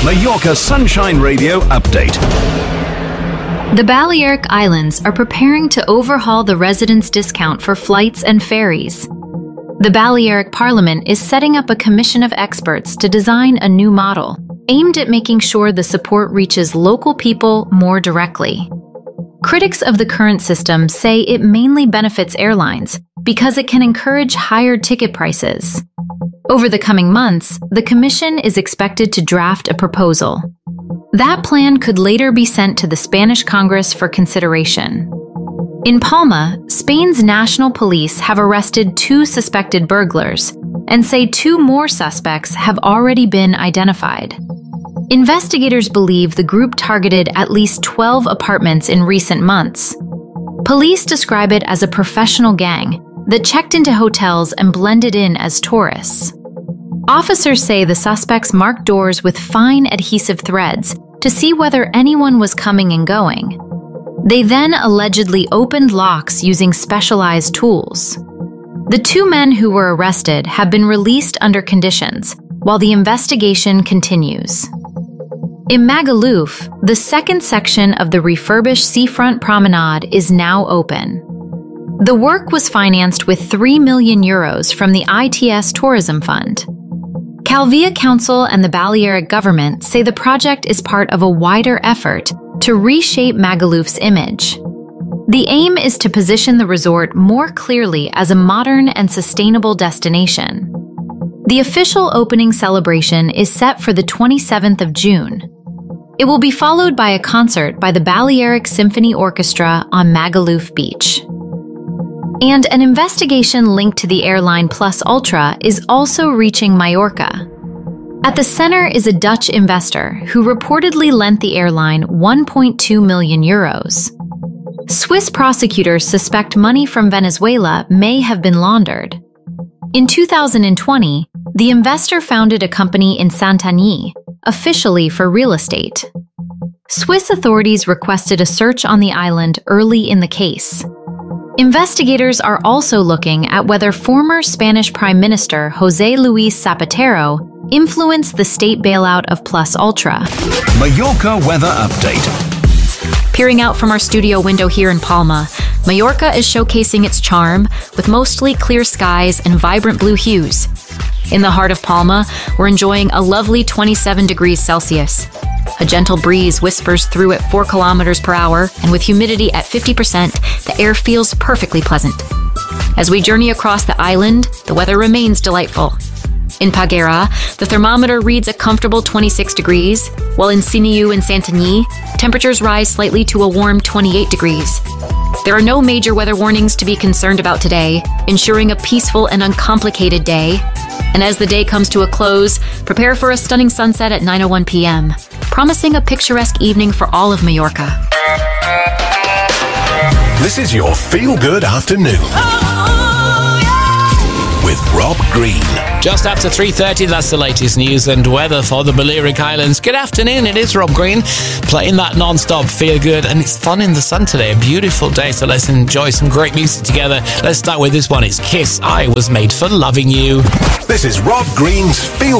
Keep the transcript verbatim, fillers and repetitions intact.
Mallorca Sunshine Radio update. The Balearic Islands are preparing to overhaul the residence discount for flights and ferries. The Balearic Parliament is setting up a commission of experts to design a new model, aimed at making sure the support reaches local people more directly. Critics of the current system say it mainly benefits airlines because it can encourage higher ticket prices. Over the coming months, the Commission is expected to draft a proposal. That plan could later be sent to the Spanish Congress for consideration. In Palma, Spain's national police have arrested two suspected burglars and say two more suspects have already been identified. Investigators believe the group targeted at least twelve apartments in recent months. Police describe it as a professional gang that checked into hotels and blended in as tourists. Officers say the suspects marked doors with fine adhesive threads to see whether anyone was coming and going. They then allegedly opened locks using specialized tools. The two men who were arrested have been released under conditions, while the investigation continues. In Magaluf, the second section of the refurbished seafront promenade is now open. The work was financed with three million euros from the I T S Tourism Fund. Calvia Council and the Balearic government say the project is part of a wider effort to reshape Magaluf's image. The aim is to position the resort more clearly as a modern and sustainable destination. The official opening celebration is set for the twenty-seventh of June. It will be followed by a concert by the Balearic Symphony Orchestra on Magaluf Beach. And an investigation linked to the airline Plus Ultra is also reaching Mallorca. At the center is a Dutch investor who reportedly lent the airline one point two million euros. Swiss prosecutors suspect money from Venezuela may have been laundered. In two thousand twenty, the investor founded a company in Santanyí, officially for real estate. Swiss authorities requested a search on the island early in the case. Investigators are also looking at whether former Spanish Prime Minister José Luis Zapatero influenced the state bailout of Plus Ultra. Mallorca weather update. Peering out from our studio window here in Palma, Mallorca is showcasing its charm with mostly clear skies and vibrant blue hues. In the heart of Palma, we're enjoying a lovely twenty-seven degrees Celsius. A gentle breeze whispers through at four kilometers per hour, and with humidity at fifty percent, the air feels perfectly pleasant. As we journey across the island, the weather remains delightful. In Peguera, the thermometer reads a comfortable twenty-six degrees, while in Siniu and Santanyí, temperatures rise slightly to a warm twenty-eight degrees. There are no major weather warnings to be concerned about today, ensuring a peaceful and uncomplicated day. And as the day comes to a close, prepare for a stunning sunset at nine oh one p m, promising a picturesque evening for all of Mallorca. This is your feel-good afternoon. Oh, yeah. With Rob Green. Just after three thirty, that's the latest news and weather for the Balearic Islands. Good afternoon, it is Rob Green, playing that non-stop feel good, and it's fun in the sun today, a beautiful day, so let's enjoy some great music together. Let's start with this one, it's Kiss, I Was Made for Loving You. This is Rob Green's Feel